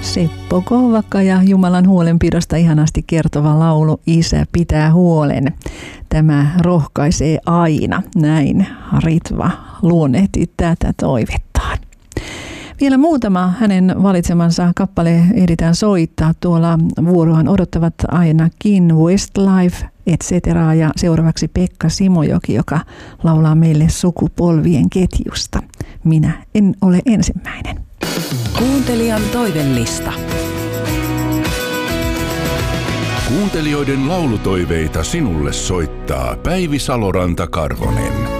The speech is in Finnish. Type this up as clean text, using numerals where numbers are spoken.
Seppo Kovakka ja Jumalan huolenpidosta ihanasti kertova laulu Isä pitää huolen. Tämä rohkaisee aina, näin Ritva luonnehti tätä toivettaan. Vielä muutama hänen valitsemansa kappale ehditään soittaa. Tuolla vuorohan odottavat ainakin Westlife, etc. Ja seuraavaksi Pekka Simojoki, joka laulaa meille sukupolvien ketjusta. Minä en ole ensimmäinen. Kuuntelijan toivellista. Kuuntelijoiden laulutoiveita sinulle soittaa Päivi Saloranta-Karvonen.